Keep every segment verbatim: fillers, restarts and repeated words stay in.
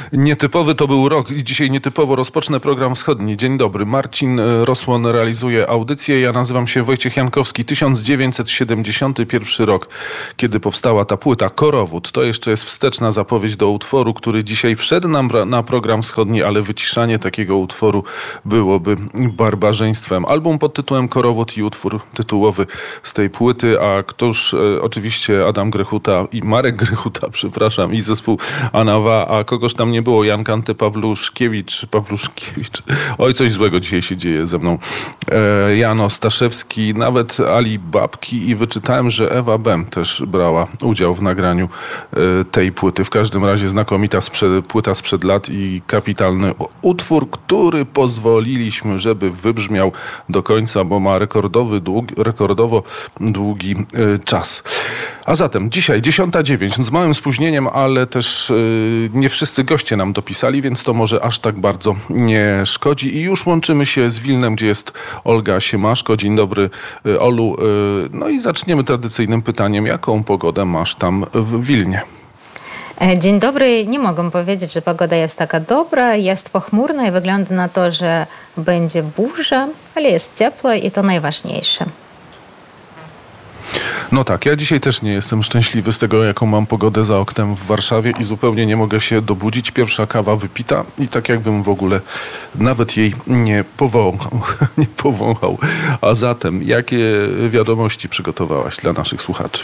Nietypowy to był rok i dzisiaj nietypowo rozpocznę program wschodni. Dzień dobry. Marcin Rosłon realizuje audycję. Ja nazywam się Wojciech Jankowski. tysiąc dziewięćset siedemdziesiąty pierwszy rok, kiedy powstała ta płyta Korowód. To jeszcze jest wsteczna zapowiedź do utworu, który dzisiaj wszedł nam na program wschodni, ale wyciszanie takiego utworu byłoby barbarzyństwem. Album pod tytułem Korowód i utwór tytułowy z tej płyty, a któż e, oczywiście Adam Grechuta i Marek Grechuta, przepraszam, i zespół Anawa, a kogoż tam nie było, Jan Kanty, Pawluszkiewicz, Pawluszkiewicz, oj, coś złego dzisiaj się dzieje ze mną, e, Jano Staszewski, nawet Ali Babki i wyczytałem, że Ewa Bem też brała udział w nagraniu e, tej płyty. W każdym razie znakomita sprzed, płyta sprzed lat i kapitalny utwór, który pozwoliliśmy, żeby wybrzmiał do końca, bo ma rekordowy, długi, rekordowo długi e, czas. A zatem dzisiaj dziesiąta dziewięć, z małym spóźnieniem, ale też yy, nie wszyscy goście nam dopisali, więc to może aż tak bardzo nie szkodzi. I już łączymy się z Wilnem, gdzie jest Olga Siemaszko. Dzień dobry, yy, Olu. Yy, no i zaczniemy tradycyjnym pytaniem. Jaką pogodę masz tam w Wilnie? Dzień dobry. Nie mogę powiedzieć, że pogoda jest taka dobra. Jest pochmurna i wygląda na to, że będzie burza, ale jest ciepło i to najważniejsze. No tak, ja dzisiaj też nie jestem szczęśliwy z tego, jaką mam pogodę za oknem w Warszawie i zupełnie nie mogę się dobudzić. Pierwsza kawa wypita i tak jakbym w ogóle nawet jej nie powąchał. nie powąchał. A zatem, jakie wiadomości przygotowałaś dla naszych słuchaczy?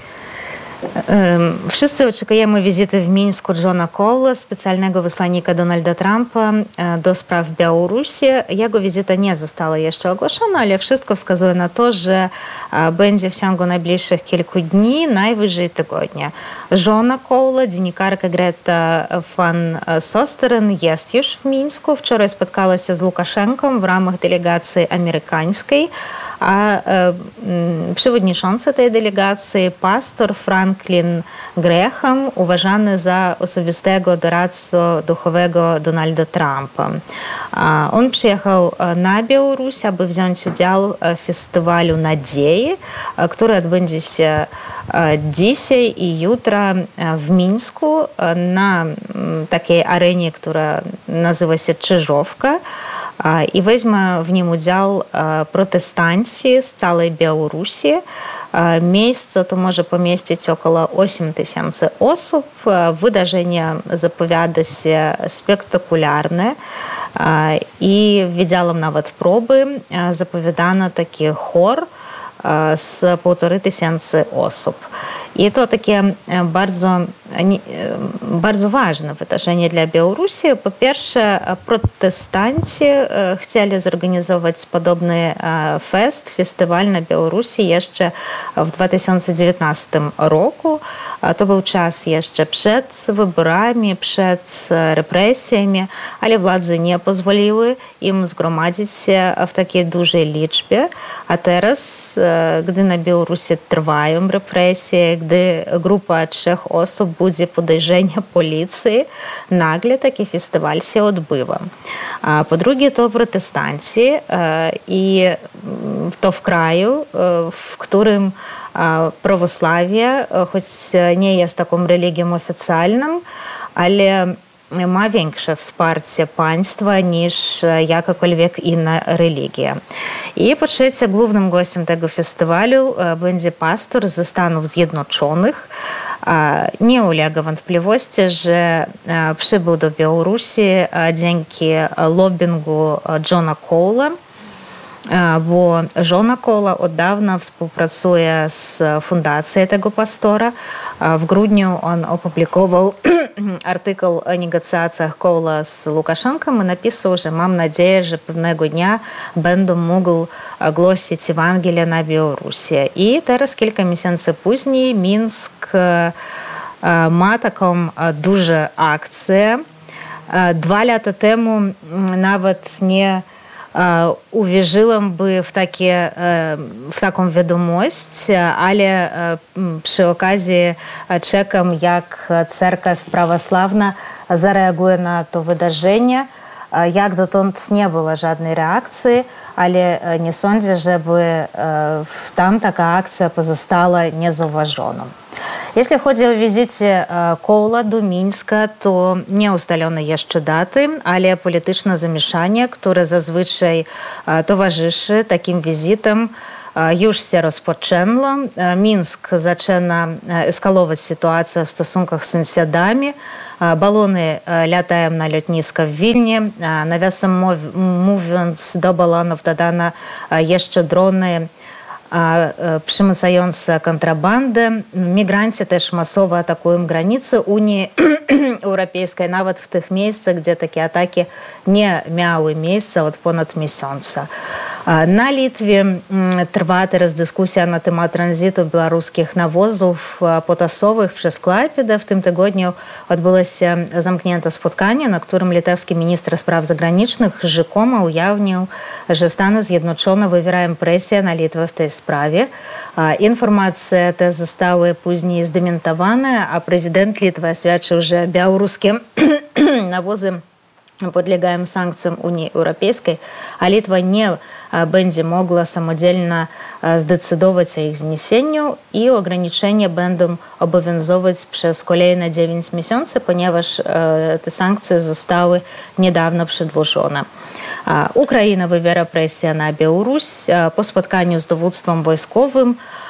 Wszyscy oczekujemy wizyty w Mińsku Johna Cola, specjalnego wysłannika Donalda Trumpa do spraw Białorusi. Jego wizyta nie została jeszcze ogłoszona, ale wszystko wskazuje na to, że będzie w ciągu najbliższych kilku dni, najwyżej tygodnia. Żona Cola, dziennikarka Greta Van Sosteren, jest już w Mińsku. Wczoraj spotkała się z Łukaszenką w ramach delegacji amerykańskiej. A e, przewodniczący tej delegacji, pastor Franklin Graham, uważany za osobistego doradcę duchowego Donalda Trumpa. A on przyjechał na Białoruś, aby wziąć udział w festiwalu Nadziei, który odbędzie się dzisiaj i jutro w Mińsku na takiej arenie, która nazywa się Czyżówka. I weźmie w nim udział protestanci z całej Białorusi. Miejsce to może pomieścić około osiem tysięcy osób. Wydarzenie zapowiada się spektakularne i widziałam nawet próby. Zapowiadano taki chór z półtorej tysięcy osób. I to takie bardzo, bardzo ważne wydarzenie dla Białorusi. Po pierwsze, protestanci chcieli zorganizować podobny fest, festiwal na Białorusi jeszcze w dwa tysiące dziewiętnastym roku. To był czas jeszcze przed wyborami, przed represjami, ale władze nie pozwoliły im zgromadzić się w takiej dużej liczbie. A teraz, gdy na Białorusi trwają represje, gdy grupa trzech osób budzi podejrzenia policji, nagle taki festiwal się odbywa. A po drugie, to protestanci i to w kraju, w którym prawosławie, choć nie jest taką religią oficjalną, ale ma większe wsparcie państwa niż jakakolwiek inna religia. I po trzecie, głównym gościem tego festiwalu będzie pastor ze Stanów Zjednoczonych. Nie ulega wątpliwości, że przybył do Białorusi dzięki lobbingu Johna Cola, bo żona Cola od dawna współpracuje z fundacją tego pastora. W grudniu on opublikował artykuł o negocjacjach Cola z Łukaszenką i napisał, że mam nadzieję, że pewnego dnia będę mógł głosić Ewangelię na Białorusi. I teraz kilka miesięcy później Mińsk ma taką dużą akcję. Dwa lata temu nawet nie uwierzyłam by w, takie, w taką wiadomość, ale przy okazji czekam, jak cerkiew prawosławna zareaguje na to wydarzenie. Jak dotąd nie było żadnej reakcji, ale nie sądzę, żeby tam taka akcja pozostała niezauważona. Jeśli chodzi o wizytę Koła do Mińska, to nie ustalono jeszcze daty, ale polityczne zamieszanie, które zazwyczaj towarzyszy takim wizytom, już się rozpoczęło. Mińsk zaczyna eskalować sytuację w stosunkach z sąsiadami. Balony latają na lotnisko w Wilnie. Nawiasem mówiąc, do balonów dodano jeszcze drony przemycające kontrabandę. Migranci też masowo atakują granice Unii Europejskiej, nawet w tych miejscach, gdzie takie ataki nie miały miejsca od ponad miesiąca. Na Litwie trwa teraz dyskusja na temat tranzytu białoruskich nawozów potasowych przez Klaipėdę. W tym tygodniu odbyło się zamknięte spotkanie, na którym litewski minister spraw zagranicznych rzekomo ujawnił, że Stany Zjednoczone wywierają presję na Litwę w tej sprawie. Informacje te zostały później zdementowane, a prezydent Litwy oświadczył, że białoruskie nawozy podlegają sankcjom Unii Europejskiej, a Litwa nie będzie mogła samodzielnie zdecydować o ich zniesieniu i ograniczenia będą obowiązywać przez kolejne dziewięć miesięcy, ponieważ te sankcje zostały niedawno przedłożone. Ukraina wywiera presję na Białoruś. Po spotkaniu z dowództwem wojskowym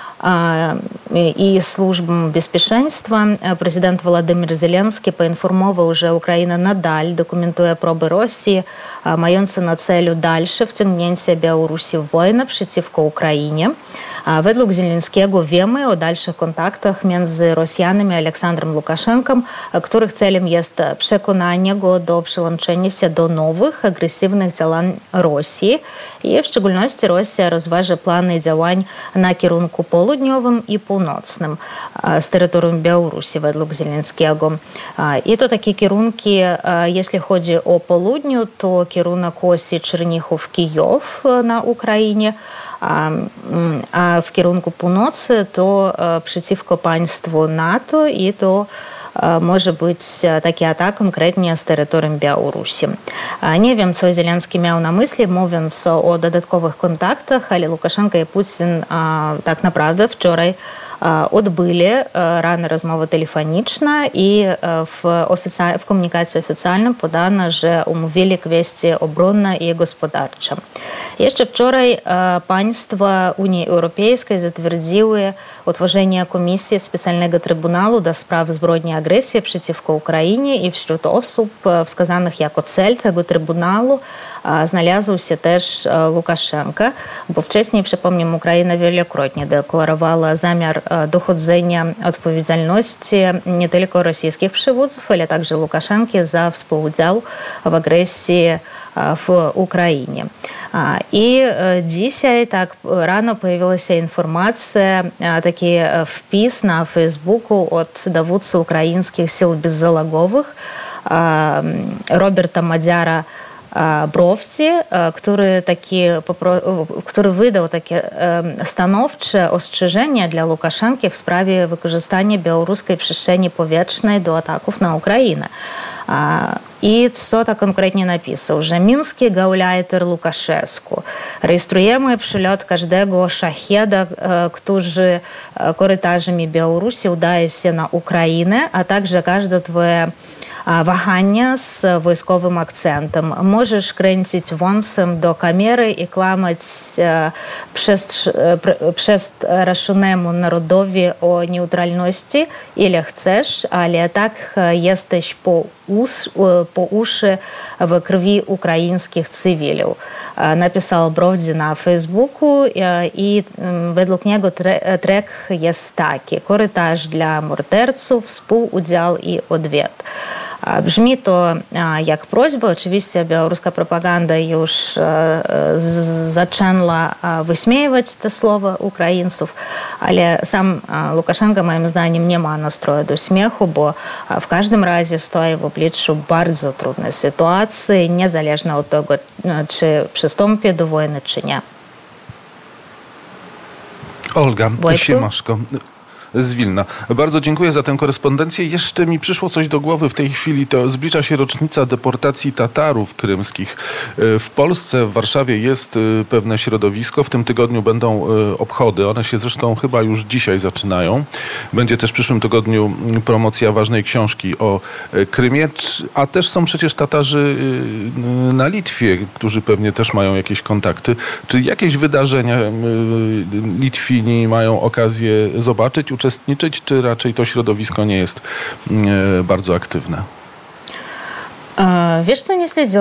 i służbą bezpieczeństwa prezydent Władimir Zelenski poinformował, że Ukraina nadal dokumentuje próby Rosji mające na celu dalsze wciągnięcie Białorusi w wojnę przeciwko Ukrainie. Według Zelenskiego wiemy o dalszych kontaktach między Rosjanami i Aleksandrem Łukaszenką, których celem jest przekonanie go do przyłączenia się do nowych, agresywnych działań Rosji. I w szczególności Rosja rozważa plany działań na kierunku południowym i północnym z terytorium Białorusi według Zelenskiego. I to takie kierunki, jeśli chodzi o południu, to kierunek osi Czernichów-Kijów na Ukrainie, a w kierunku północy to przeciwko państwu NATO i to może być taki atak konkretnie z terytorium Białorusi. Nie wiem, co Zelenski miał na myśli, mówiąc o dodatkowych kontaktach, ale Łukaszenka i Putin tak naprawdę wczoraj odbyli rano rozmowę telefoniczną i w, oficja- w komunikacji oficjalnej podano, że omówili kwestie obronne i gospodarcze. Jeszcze wczoraj państwa Unii Europejskiej zatwierdziły utworzenie Komisji Specjalnego Trybunału do spraw zbrodni agresji przeciwko Ukrainie i wśród osób wskazanych jako cel tego Trybunału znalazł się też Łukaszenka, bo wcześniej, przypomnę, Ukraina wielokrotnie deklarowała zamiar dochodzenia odpowiedzialności nie tylko rosyjskich przywódców, ale także Łukaszenki za współudział w agresji w Ukrainie. I dzisiaj tak rano pojawiła się informacja, taki wpis na Facebooku od dowódcy ukraińskich sił bezzałogowych Roberta Madziara Browcy, który, taki, który wydał takie stanowcze ostrzeżenia dla Łukaszenki w sprawie wykorzystania białoruskiej przestrzeni powietrznej do ataków na Ukrainę. I co tak konkretnie napisał, że miński gauleiter Łukaszewsku. Rejestrujemy przylot każdego szacheda, który korytarzami Białorusi udaje się na Ukrainę, a także każde twoje wahania z wojskowym akcentem. Możesz kręcić wąsem do kamery i kłamać przestraszonemu narodowi o neutralności, ile chcesz, ale tak jesteś po, us, po uszy w krwi ukraińskich cywilów. Napisał Browzy na Facebooku i według niego trek jest taki. Korytarz dla morderców, współudział i odwiet. Brzmi to jak prośba. Oczywiście białoruska propaganda już zaczęła wyśmiewać te słowa Ukraińców, ale sam Łukaszenka moim zdaniem nie ma nastroju do śmiechu, bo w każdym razie stoi w obliczu bardzo trudnej sytuacji, niezależnie od tego, czy przystąpi do wojny, czy nie. Olga Siemaszko. z Wilna. Bardzo dziękuję za tę korespondencję. Jeszcze mi przyszło coś do głowy w tej chwili. To zbliża się rocznica deportacji Tatarów krymskich. W Polsce, w Warszawie jest pewne środowisko. W tym tygodniu będą obchody. One się zresztą chyba już dzisiaj zaczynają. Będzie też w przyszłym tygodniu promocja ważnej książki o Krymie. A też są przecież Tatarzy na Litwie, którzy pewnie też mają jakieś kontakty. Czy jakieś wydarzenia Litwini mają okazję zobaczyć, uczestniczyć, czy raczej to środowisko nie jest bardzo aktywne? Wiesz co, nie śledziłam.